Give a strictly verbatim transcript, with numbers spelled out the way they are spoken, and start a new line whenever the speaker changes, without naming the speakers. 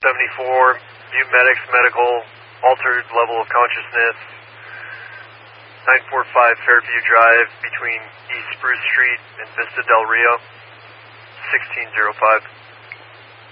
seventy-four, Butte Medics Medical, altered level of consciousness, nine forty-five Fairview Drive between East Spruce Street and Vista Del Rio, sixteen oh five.